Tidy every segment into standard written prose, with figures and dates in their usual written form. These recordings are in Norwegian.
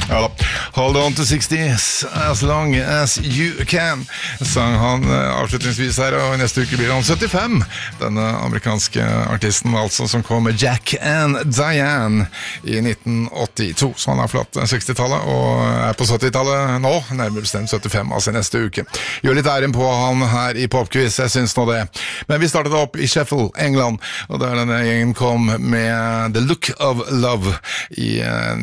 Ja da. Hold on to 60s as long as you can, sang han avslutningsvis her, og neste uke blir han 75. Denne amerikanske artisten altså, som kom med Jack and Diane i 1982. Så han har forlatt 60-tallet og er på 70-tallet nå, nærmere bestemt 75, altså neste uke. Gjør litt æren på han her i Popquiz, jeg synes nå det. Men vi startet opp i Sheffield, England, og der denne gjengen kom med The Look of Love i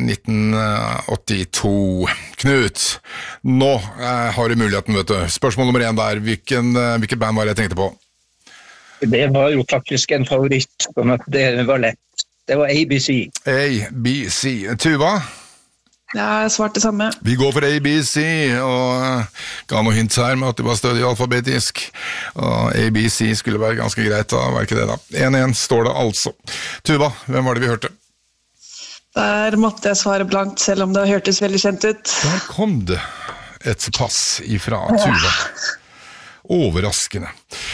1982. Knut, nå har du muligheten, vet du. Spørsmål nummer 1 der, hvilket band var det jeg tenkte på? Det var jo faktisk en favoritt, sånn at det var lett. Det var ABC. ABC. Tuva? Ja, jeg svarte det samme. Vi går for ABC, og ga noe hint her med at det var stødig alfabetisk. Og ABC skulle være ganske greit, da var ikke det da. 1-1 står det altså. Tuva, hvem var det vi hørte? Der måtte jeg svare blankt, selv om det hørtes veldig kjent ut. Der kom det et pass ifra Tuva. Overraskende.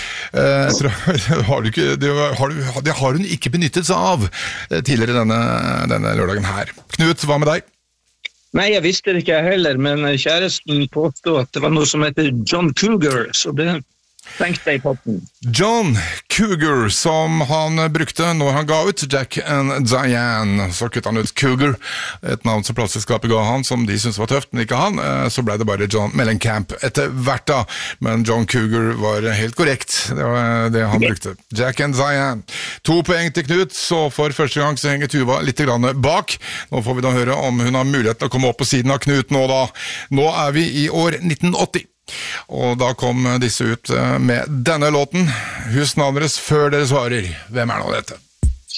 Det har hun ikke benyttet seg av tidligere denne lørdagen her. Knut, hva med deg? Nei, jeg visste det ikke heller, men kjæresten påstod at det var noe som heter John Cougar, så det tenkte jeg på den. John Cougar, som han brukte når han ga ut Jack and Diane. Så kuttet han ut Cougar, et navn som plateselskapet ga han, som de syntes var tøft, men ikke han. Så ble det bare John Mellencamp etter hvert da. Men John Cougar var helt korrekt. Det var det han brukte. Jack and Diane. 2 poeng til Knut, så for første gang så henger Tuva litt grann bak. Nå får vi da høre om hun har mulighet til å komme opp på siden av Knut nå da. Nå er vi i år 1980. Og da kom disse ut med denne låten. Husk navnet deres før dere svarer. Hvem er nå dette?